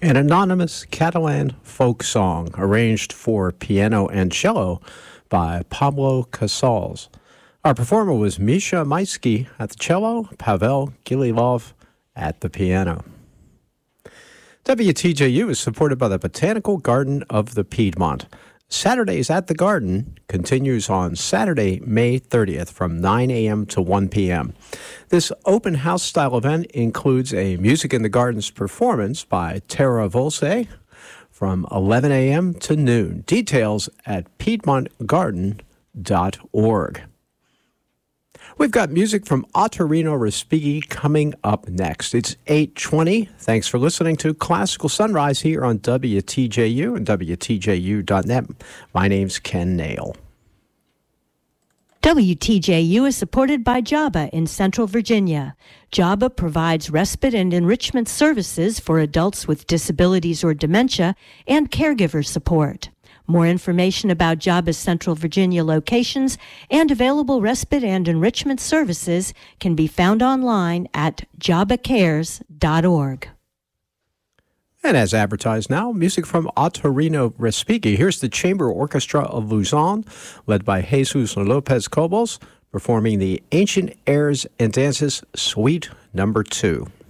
An anonymous Catalan folk song arranged for piano and cello by Pablo Casals. Our performer was Misha Maisky at the cello, Pavel Gililov at the piano. WTJU is supported by the Botanical Garden of the Piedmont. Saturdays at the Garden continues on Saturday, May 30th from 9 a.m. to 1 p.m. This open house style event includes a Music in the Gardens performance by Tara Volse from 11 a.m. to noon. Details at piedmontgarden.org. We've got music from Ottorino Respighi coming up next. It's 8:20. Thanks for listening to Classical Sunrise here on WTJU and WTJU.net. My name's Ken Nail. WTJU is supported by JABA in Central Virginia. JABA provides respite and enrichment services for adults with disabilities or dementia and caregiver support. More information about JABA's Central Virginia locations and available respite and enrichment services can be found online at jabacares.org. And as advertised now, music from Ottorino Respighi. Here's the Chamber Orchestra of Luzon, led by Jesus Lopez Cobos, performing the Ancient Airs and Dances Suite No. 2.